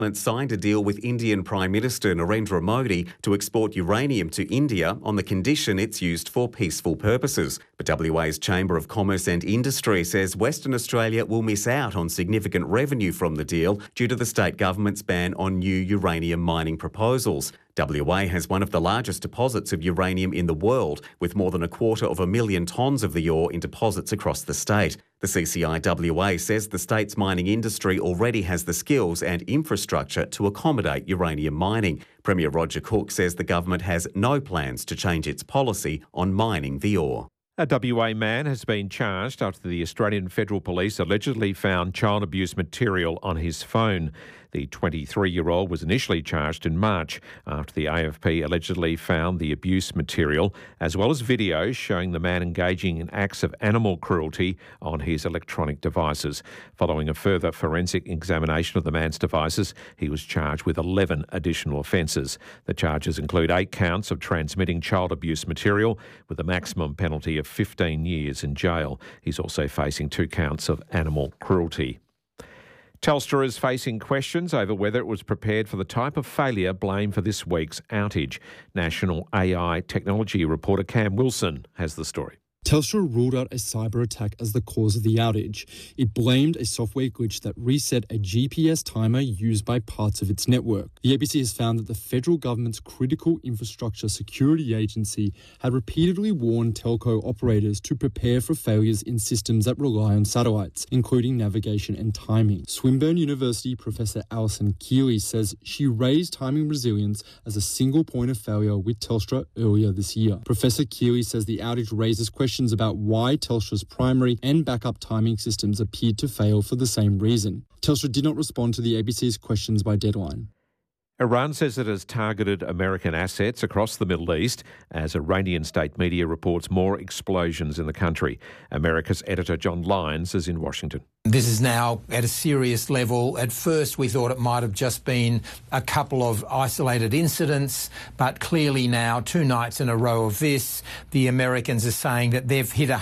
signed a deal with Indian Prime Minister Narendra Modi to export uranium to India on the condition it's used for peaceful purposes. But WA's Chamber of Commerce and Industry says Western Australia will miss out on significant revenue from the deal due to the state government's ban on new uranium mining proposals. WA has one of the largest deposits of uranium in the world, with more than 250,000 tonnes of the ore in deposits across the state. The CCI-WA says the state's mining industry already has the skills and infrastructure to accommodate uranium mining. Premier Roger Cook says the government has no plans to change its policy on mining the ore. A WA man has been charged after the Australian Federal Police allegedly found child abuse material on his phone. The 23-year-old was initially charged in March after the AFP allegedly found the abuse material, as well as videos showing the man engaging in acts of animal cruelty on his electronic devices. Following a further forensic examination of the man's devices, he was charged with 11 additional offences. The charges include 8 counts of transmitting child abuse material with a maximum penalty of 15 years in jail. He's also facing 2 counts of animal cruelty. Telstra is facing questions over whether it was prepared for the type of failure blamed for this week's outage. National AI technology reporter Cam Wilson has the story. Telstra ruled out a cyber attack as the cause of the outage. It blamed a software glitch that reset a GPS timer used by parts of its network. The ABC has found that the federal government's Critical Infrastructure Security Agency had repeatedly warned telco operators to prepare for failures in systems that rely on satellites, including navigation and timing. Swinburne University Professor Alison Keeley says she raised timing resilience as a single point of failure with Telstra earlier this year. Professor Keeley says the outage raises questions about why Telstra's primary and backup timing systems appeared to fail for the same reason. Telstra did not respond to the ABC's questions by deadline. Iran says it has targeted American assets across the Middle East as Iranian state media reports more explosions in the country. America's editor John Lyons is in Washington. This is now at a serious level. At first, we thought it might have just been a couple of isolated incidents, but clearly now, 2 nights in a row of this, the Americans are saying that they've hit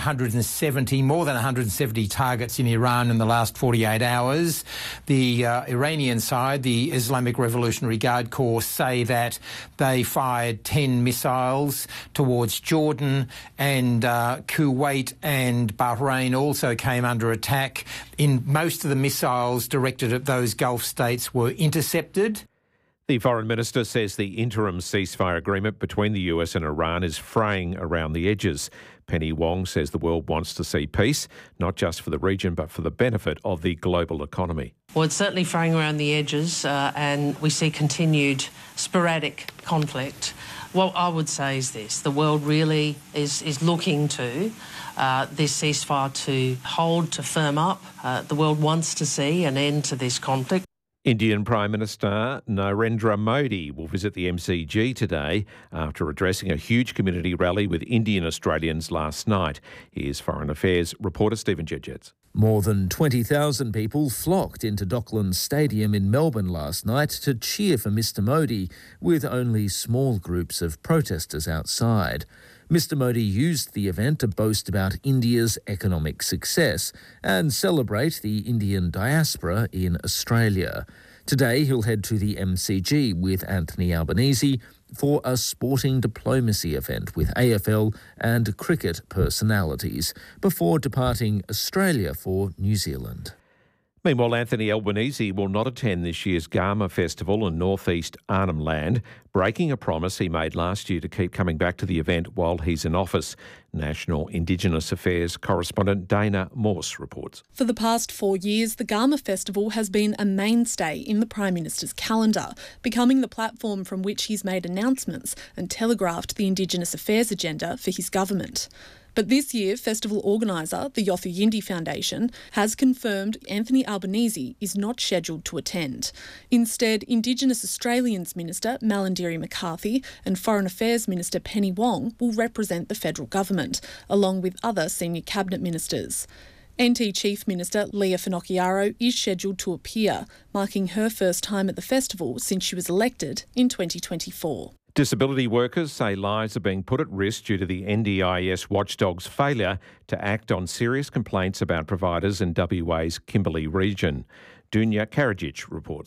more than 170 targets in Iran in the last 48 hours. The Iranian side, the Islamic Revolutionary Guard Corps, say that they fired 10 missiles towards Jordan, and Kuwait and Bahrain also came under attack. In most of the missiles directed at those Gulf states were intercepted. The Foreign Minister says the interim ceasefire agreement between the US and Iran is fraying around the edges. Penny Wong says the world wants to see peace, not just for the region but for the benefit of the global economy. Well, it's certainly fraying around the edges and we see continued sporadic conflict. What I would say is this: the world really is looking to this ceasefire to hold, to firm up. The world wants to see an end to this conflict. Indian Prime Minister Narendra Modi will visit the MCG today after addressing a huge community rally with Indian Australians last night. Here's Foreign Affairs reporter Stephen Jedgetts. More than 20,000 people flocked into Docklands Stadium in Melbourne last night to cheer for Mr Modi, with only small groups of protesters outside. Mr Modi used the event to boast about India's economic success and celebrate the Indian diaspora in Australia. Today he'll head to the MCG with Anthony Albanese for a sporting diplomacy event with AFL and cricket personalities before departing Australia for New Zealand. Meanwhile, Anthony Albanese will not attend this year's Garma Festival in northeast Arnhem Land, breaking a promise he made last year to keep coming back to the event while he's in office. National Indigenous Affairs correspondent Dana Morse reports. For the past 4 years, the Garma Festival has been a mainstay in the Prime Minister's calendar, becoming the platform from which he's made announcements and telegraphed the Indigenous Affairs agenda for his government. But this year, festival organiser, the Yothu Yindi Foundation, has confirmed Anthony Albanese is not scheduled to attend. Instead, Indigenous Australians Minister Malarndirri McCarthy and Foreign Affairs Minister Penny Wong will represent the federal government, along with other senior cabinet ministers. NT Chief Minister Leah Finocchiaro is scheduled to appear, marking her first time at the festival since she was elected in 2024. Disability workers say lives are being put at risk due to the NDIS watchdog's failure to act on serious complaints about providers in WA's Kimberley region. Dunya Karadzic reports.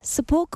Support